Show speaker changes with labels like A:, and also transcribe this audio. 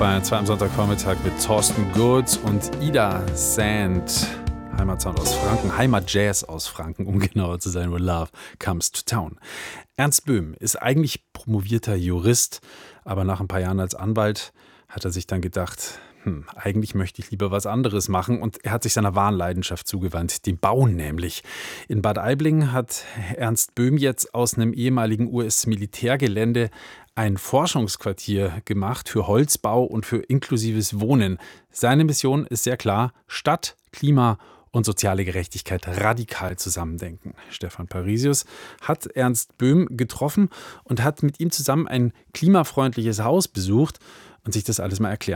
A: Bayern 2 am Sonntagvormittag mit Thorsten Gurz und Ida Sand. Heimatsound aus Franken, Heimatjazz aus Franken, um genauer zu sein, wo Love Comes to Town. Ernst Böhm ist eigentlich promovierter Jurist, aber nach ein paar Jahren als Anwalt hat er sich dann gedacht, eigentlich möchte ich lieber was anderes machen, und er hat sich seiner wahren Leidenschaft zugewandt, dem Bauen nämlich. In Bad Aibling hat Ernst Böhm jetzt aus einem ehemaligen US-Militärgelände ein Forschungsquartier gemacht für Holzbau und für inklusives Wohnen. Seine Mission ist sehr klar: Stadt, Klima und soziale Gerechtigkeit radikal zusammendenken. Stefan Parisius hat Ernst Böhm getroffen und hat mit ihm zusammen ein klimafreundliches Haus besucht und sich das alles mal erklären